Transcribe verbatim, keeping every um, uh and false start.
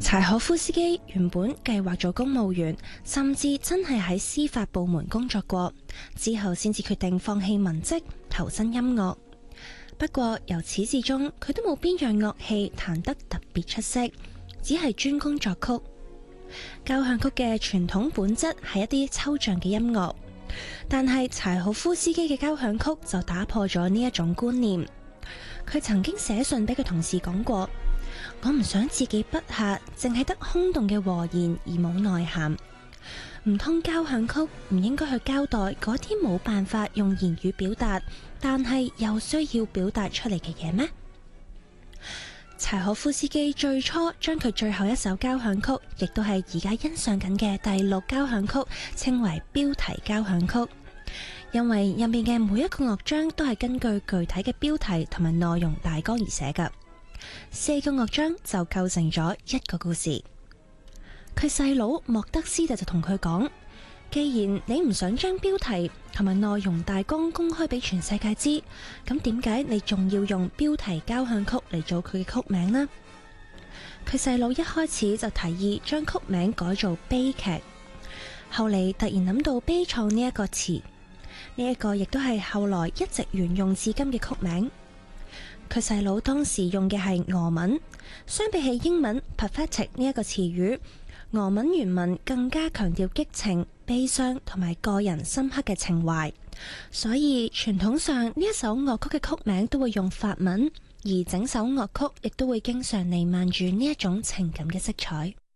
柴可夫斯基原本計劃做公務員，甚至真係喺司法部門工作過，之後先至決定放棄文職，投身音樂。不過由始至終，佢都冇邊樣樂器彈得特別出色，只係專攻作曲。交響曲嘅傳統本質係一啲抽象嘅音樂，但係柴可夫斯基嘅交響曲就打破咗呢一種觀念。佢曾經寫信俾佢同事講過，我唔想自己筆下淨係得空洞嘅和弦而冇內涵。唔通交響曲唔應該去交代嗰啲冇辦法用言語表達，但係又需要表達出嚟嘅嘢咩？柴可夫斯基最初將佢最後一首交響曲，亦都係而家欣賞緊嘅第六交響曲，稱為標題交響曲，因為入面嘅每一個樂章都係根據具體嘅標題同埋內容大綱而寫㗎。四個樂章就構成咗一個故事。佢細佬莫德斯特就同佢講，既然你唔想將標題同埋內容大綱公開俾全世界知，咁點解你仲要用標題交響曲嚟做佢嘅曲名呢？佢細佬一開始就提議將曲名改做悲劇，後嚟突然諗到悲愴呢一個詞，呢一個亦都係後來一直沿用至今嘅曲名。佢細佬當時用嘅係俄文，相比起英文 pathetic 呢一個詞語，俄文原文更加強調激情、悲傷同埋個人深刻嘅情懷，所以傳統上呢一首樂曲嘅曲名都會用法文，而整首樂曲亦都會經常彌漫住呢一種情感嘅色彩。